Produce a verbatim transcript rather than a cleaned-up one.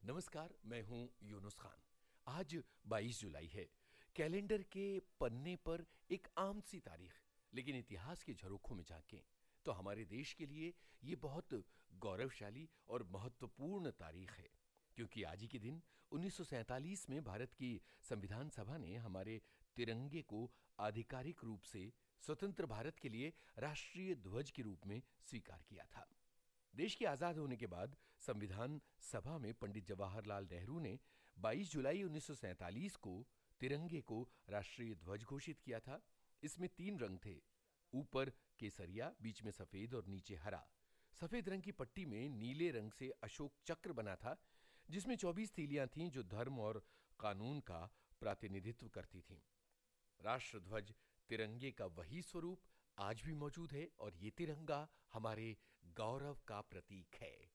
नमस्कार, मैं हूं यूनुस खान। आज बाईस जुलाई है। कैलेंडर के पन्ने पर एक आम सी तारीख, लेकिन इतिहास के झरोखों में झांकें तो हमारे देश के लिए ये बहुत गौरवशाली और महत्वपूर्ण तारीख है। क्योंकि आज ही के दिन उन्नीस सौ सैंतालीस में भारत की संविधान सभा ने हमारे तिरंगे को आधिकारिक रूप से स्वतंत्र भारत के लिए राष्ट्रीय ध्वज के रूप में स्वीकार किया था। देश के आजाद होने के बाद संविधान सभा में पंडित जवाहरलाल नेहरू ने बाईस जुलाई उन्नीस सौ सैंतालीस को तिरंगे को राष्ट्रीय ध्वज घोषित किया था। इसमें तीन रंग थे, ऊपर केसरिया, बीच में सफेद और नीचे हरा। सफेद रंग की पट्टी में नीले रंग से अशोक चक्र बना था, जिसमें चौबीस तीलियां थीं जो धर्म और कानून का प्रतिनिधित्व करती थीं। राष्ट्रध्वज तिरंगे का वही स्वरूप आज भी मौजूद है और ये तिरंगा हमारे गौरव का प्रतीक है।